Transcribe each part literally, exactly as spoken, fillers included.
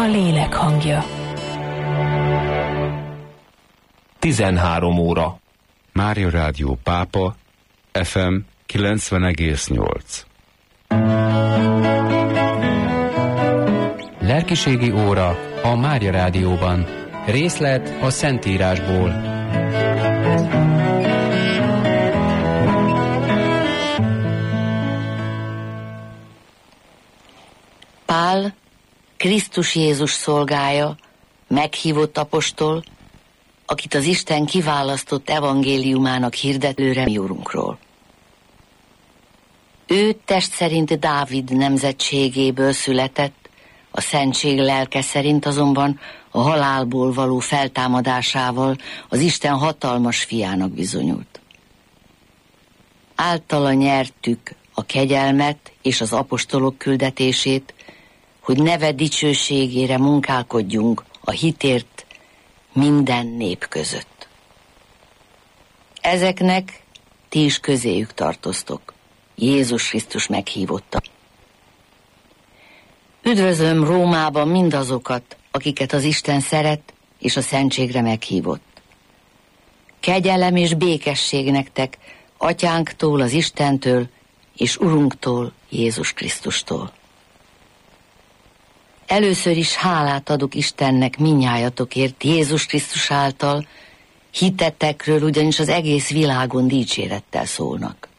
lélek hangja. tizenhárom óra. Mária Rádió Pápa, ef em kilencven egész nyolc. Lelkiségi óra a Mária Rádióban. Részlet a Szentírásból. Pál, Krisztus Jézus szolgája, meghívott apostol, akit az Isten kiválasztott evangéliumának hirdetőre mi Urunkról. Ő test szerint Dávid nemzetségéből született, a szentség lelke szerint azonban a halálból való feltámadásával az Isten hatalmas fiának bizonyult. Általa nyertük a kegyelmet és az apostolok küldetését, hogy neve dicsőségére munkálkodjunk a hitért minden nép között. Ezeknek ti is közéjük tartoztok, Jézus Krisztus meghívotta. Üdvözlöm Rómában mindazokat, akiket az Isten szeret és a szentségre meghívott. Kegyelem és békesség nektek Atyánktól, az Istentől és Urunktól, Jézus Krisztustól. Először is hálát adok Istennek minnyájatokért Jézus Krisztus által, hitetekről ugyanis az egész világon dicsérettel szólnak.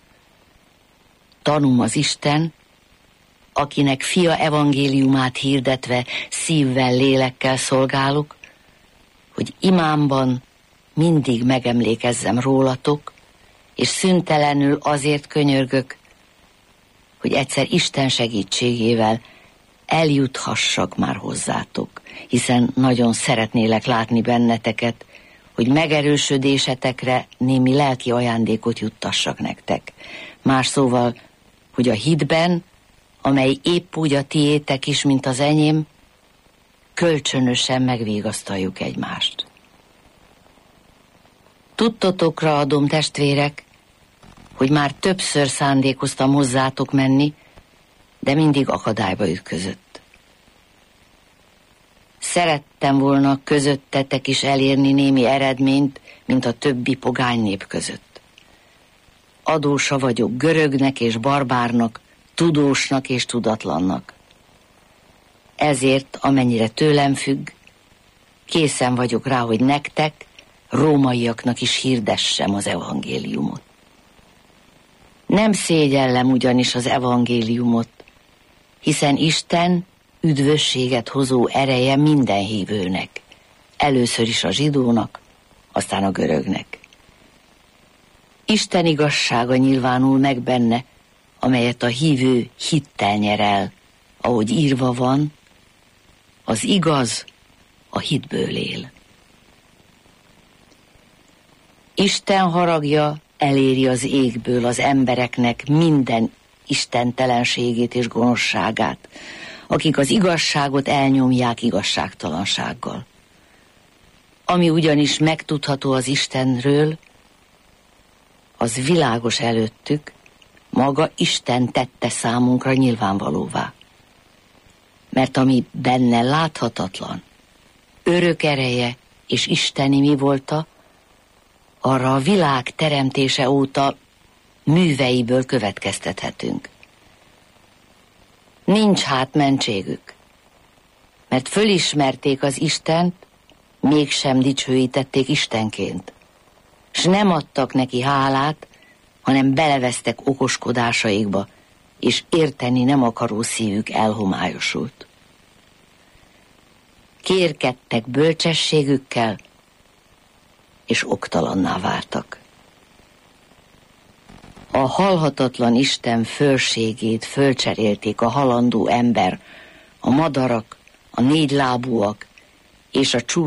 Tanúm az Isten, akinek fia evangéliumát hirdetve szívvel, lélekkel szolgálok, hogy imámban mindig megemlékezzem rólatok, és szüntelenül azért könyörgök, hogy egyszer Isten segítségével eljuthassak már hozzátok, hiszen nagyon szeretnélek látni benneteket, hogy megerősödésetekre némi lelki ajándékot juttassak nektek. Más szóval, hogy a hitben, amely épp úgy a tiétek is, mint az enyém, kölcsönösen megvigasztaljuk egymást. Tudtotokra adom, testvérek, hogy már többször szándékoztam hozzátok menni, de mindig akadályba ütközött. Szerettem volna közöttetek is elérni némi eredményt, mint a többi pogány nép között. Adósa vagyok görögnek és barbárnak, tudósnak és tudatlannak. Ezért, amennyire tőlem függ, készen vagyok rá, hogy nektek, rómaiaknak is hirdessem az evangéliumot. Nem szégyellem ugyanis az evangéliumot, hiszen Isten üdvösséget hozó ereje minden hívőnek, először is a zsidónak, aztán a görögnek. Isten igazsága nyilvánul meg benne, amelyet a hívő hittel nyer el, ahogy írva van, az igaz a hitből él. Isten haragja eléri az égből az embereknek minden istentelenségét és gonoszságát, akik az igazságot elnyomják igazságtalansággal. Ami ugyanis megtudható az Istenről, az világos előttük, maga Isten tette számunkra nyilvánvalóvá. Mert ami benne láthatatlan, örök ereje és isteni mi volta, arra a világ teremtése óta műveiből következtethetünk. Nincs hát mentségük, mert fölismerték az Istent, mégsem dicsőítették Istenként, s nem adtak neki hálát, hanem belevesztek okoskodásaikba, és érteni nem akaró szívük elhomályosult. Kérkedtek bölcsességükkel, és oktalanná váltak. A halhatatlan Isten fölségét fölcserélték a halandó ember, a madarak, a négylábúak és a